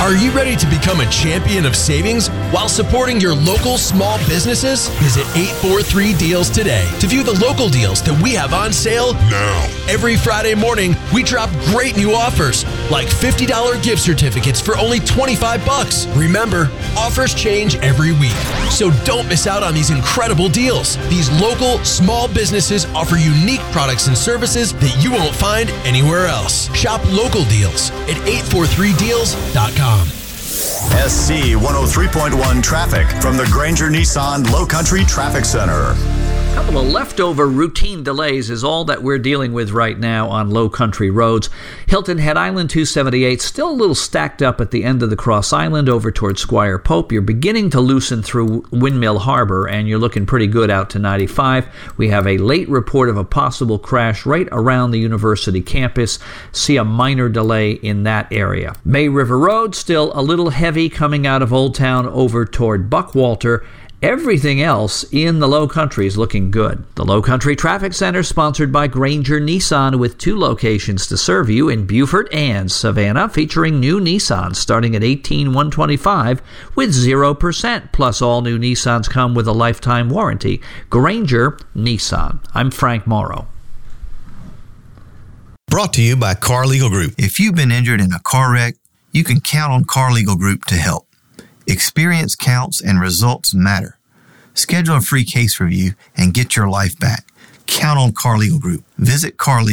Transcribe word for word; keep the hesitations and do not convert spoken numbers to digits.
Are you ready to become a champion of savings while supporting your local small businesses? Visit eight forty-three deals today to view the local deals that we have on sale now. Every Friday morning, we drop great new offers like fifty dollars gift certificates for only twenty-five bucks. Remember, offers change every week, so don't miss out on these incredible deals. These local small businesses offer unique products and services that you won't find anywhere else. Shop local deals at eight forty-three deals dot com. S C one oh three point one traffic from the Granger Nissan Low Country Traffic Center. A couple of leftover routine delays is all that we're dealing with right now on low country roads. Hilton Head Island two seventy-eight still a little stacked up at the end of the Cross Island over towards Squire Pope. You're beginning to loosen through Windmill Harbor, and you're looking pretty good out to ninety-five. We have a late report of a possible crash right around the university campus. See a minor delay in that area. May River Road still a little heavy coming out of Old Town over toward Buckwalter. Everything else in the Low Country is looking good. The Low Country Traffic Center, sponsored by Granger Nissan, with two locations to serve you in Beaufort and Savannah, featuring new Nissans starting at eighteen thousand one hundred twenty-five dollars with zero percent. Plus, all new Nissans come with a lifetime warranty. Granger Nissan. I'm Frank Morrow. Brought to you by Car Legal Group. If you've been injured in a car wreck, you can count on Car Legal Group to help. Experience counts and results matter. Schedule a free case review and get your life back. Count on Car Legal Group. Visit Car Legal.